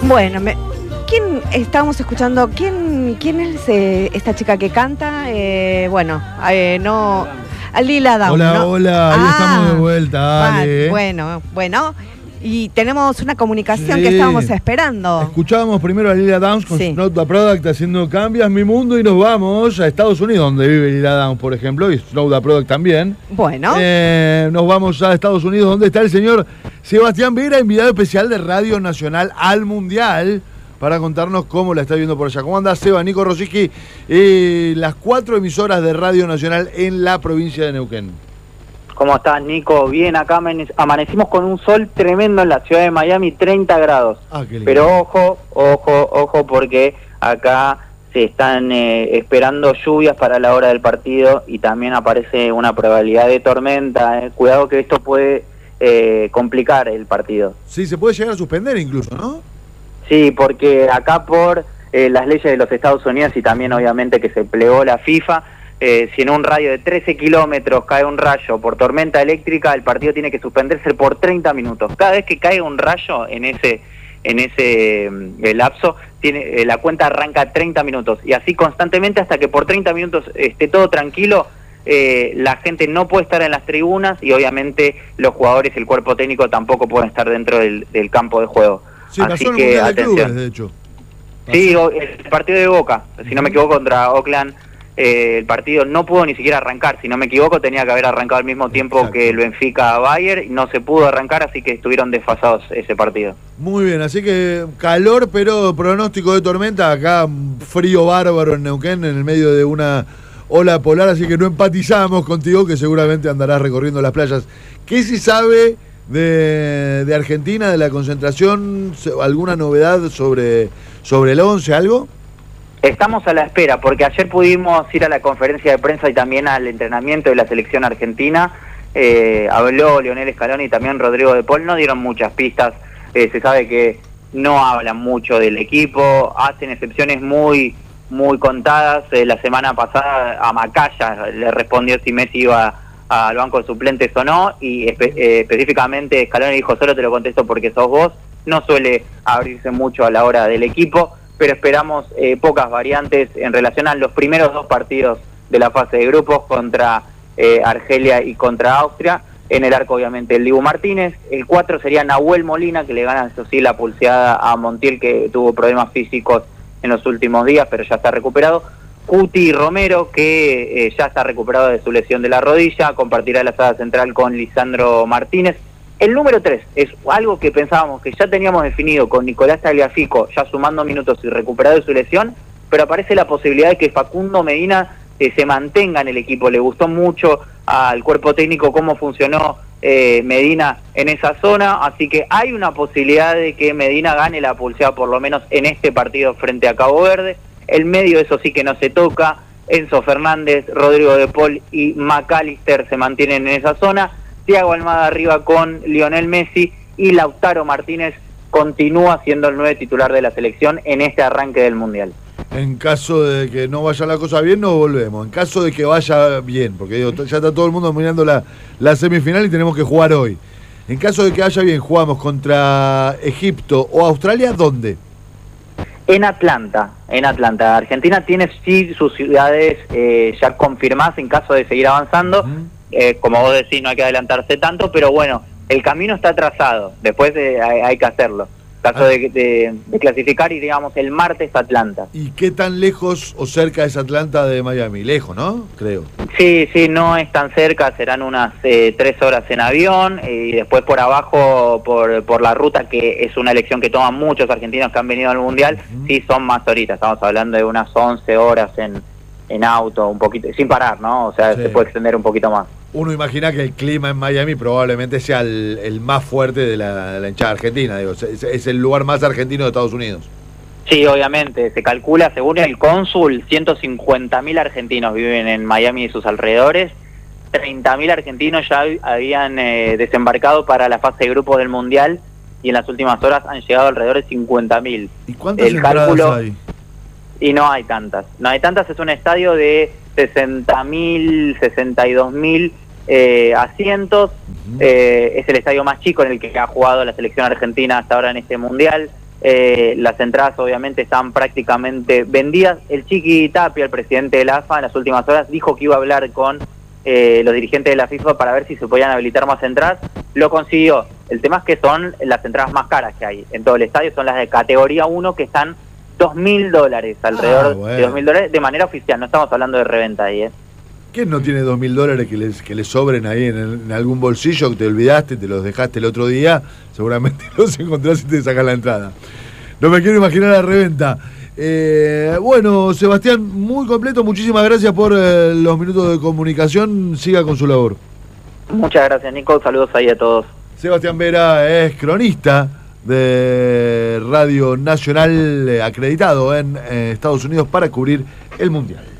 Bueno, ¿quién estábamos escuchando? ¿Quién es esta chica que canta? No, Lila Downs. Hola, ¿no? hola, ahí estamos de vuelta, dale. Bueno, y tenemos una comunicación Sí. que estábamos esperando. Escuchábamos primero a Lila Downs con Sí. Snow the Product haciendo Cambias mi mundo y nos vamos a Estados Unidos, donde vive Lila Downs, por ejemplo, y Snow the Product también. Bueno. Nos vamos a Estados Unidos, donde está el señor Sebastián Vera, enviado especial de Radio Nacional al Mundial, para contarnos cómo la está viendo por allá. ¿Cómo anda, Seba? Nico Rosiski, las 4 emisoras de Radio Nacional en la provincia de Neuquén. ¿Cómo estás, Nico? Bien, acá amanecimos con un sol tremendo en la ciudad de Miami, 30 grados. Ah, qué lindo. Pero ojo, porque acá se están esperando lluvias para la hora del partido y también aparece una probabilidad de tormenta. Cuidado que esto puede complicar el partido. Sí, se puede llegar a suspender incluso, ¿no? Sí, porque acá por las leyes de los Estados Unidos y también obviamente que se plegó la FIFA, si en un radio de 13 kilómetros cae un rayo por tormenta eléctrica, el partido tiene que suspenderse por 30 minutos. Cada vez que cae un rayo en ese lapso, la cuenta arranca 30 minutos. Y así constantemente hasta que por 30 minutos esté todo tranquilo, la gente no puede estar en las tribunas y obviamente los jugadores y el cuerpo técnico tampoco pueden estar dentro del campo de juego. Sí, así pasó en el que Mundial de atención. Clubes, de hecho. Sí, el partido de Boca, si no me equivoco, contra Oakland, el partido no pudo ni siquiera arrancar, si no me equivoco tenía que haber arrancado al mismo tiempo Exacto. que el Benfica Bayern, y no se pudo arrancar, así que estuvieron desfasados ese partido. Muy bien, así que calor, pero pronóstico de tormenta, acá frío bárbaro en Neuquén, en el medio de una ola polar, así que no empatizamos contigo, que seguramente andarás recorriendo las playas. ¿Qué se sabe de Argentina, de la concentración? ¿Alguna novedad sobre el 11, algo? Estamos a la espera, porque ayer pudimos ir a la conferencia de prensa y también al entrenamiento de la selección argentina. Habló Lionel Scaloni y también Rodrigo de Paul, no dieron muchas pistas. Se sabe que no hablan mucho del equipo, hacen excepciones muy contadas. La semana pasada a Macaya le respondió si Messi iba al banco de suplentes o no, y específicamente Scaloni dijo: solo te lo contesto porque sos vos. No suele abrirse mucho a la hora del equipo, pero esperamos pocas variantes en relación a los primeros 2 partidos de la fase de grupos contra Argelia y contra Austria. En el arco, obviamente, el Dibu Martínez. El 4 sería Nahuel Molina, que le gana, eso sí, la pulseada a Montiel, que tuvo problemas físicos en los últimos días, pero ya está recuperado. Cuti Romero, que ya está recuperado de su lesión de la rodilla, compartirá la sala central con Lisandro Martínez. El número 3 es algo que pensábamos que ya teníamos definido con Nicolás Tagliafico, ya sumando minutos y recuperado de su lesión, pero aparece la posibilidad de que Facundo Medina se mantenga en el equipo. Le gustó mucho al cuerpo técnico cómo funcionó Medina en esa zona, así que hay una posibilidad de que Medina gane la pulseada por lo menos en este partido frente a Cabo Verde. El medio, eso sí que no se toca. Enzo Fernández, Rodrigo de Paul y McAllister se mantienen en esa zona. Thiago Almada arriba con Lionel Messi, y Lautaro Martínez continúa siendo el 9 titular de la selección en este arranque del Mundial. En caso de que no vaya la cosa bien, nos volvemos. En caso de que vaya bien, porque digo, ya está todo el mundo mirando la semifinal y tenemos que jugar hoy. En caso de que vaya bien, jugamos contra Egipto o Australia, ¿dónde? En Atlanta. Argentina tiene sí sus ciudades ya confirmadas en caso de seguir avanzando. Como vos decís, no hay que adelantarse tanto, pero bueno, el camino está trazado, después hay que hacerlo. Caso de clasificar, y digamos el martes Atlanta. ¿Y qué tan lejos o cerca es Atlanta de Miami? Lejos, ¿no? Creo. Sí, no es tan cerca, serán unas 3 horas en avión, y después por abajo, por la ruta, que es una elección que toman muchos argentinos que han venido al Mundial. Sí, son más horitas, estamos hablando de unas 11 horas en auto, un poquito, sin parar, ¿no? O sea, sí, se puede extender un poquito más. Uno imagina que el clima en Miami probablemente sea el más fuerte de la hinchada argentina, digo, es el lugar más argentino de Estados Unidos. Sí, obviamente, se calcula, según el cónsul, 150.000 argentinos viven en Miami y sus alrededores. 30.000 argentinos ya habían desembarcado para la fase de grupos del Mundial, y en las últimas horas han llegado alrededor de 50.000. ¿Y cuántas entradas hay? Y no hay tantas, es un estadio de 60.000, 62.000 asientos. Es el estadio más chico en el que ha jugado la selección argentina hasta ahora en este Mundial. Las entradas obviamente están prácticamente vendidas. El Chiqui Tapia, el presidente de la AFA, en las últimas horas dijo que iba a hablar con los dirigentes de la FIFA para ver si se podían habilitar más entradas. Lo consiguió. El tema es que son las entradas más caras que hay en todo el estadio, son las de categoría 1, que están $2.000, alrededor de $2.000 de manera oficial. No estamos hablando de reventa ahí, ¿Quién no tiene $2.000 que les sobren ahí en algún bolsillo que te olvidaste, te los dejaste el otro día? Seguramente los encontrás y te sacas la entrada. No me quiero imaginar la reventa. Bueno, Sebastián, muy completo. Muchísimas gracias por los minutos de comunicación. Siga con su labor. Muchas gracias, Nico. Saludos ahí a todos. Sebastián Vera es cronista de Radio Nacional, acreditado en Estados Unidos para cubrir el Mundial.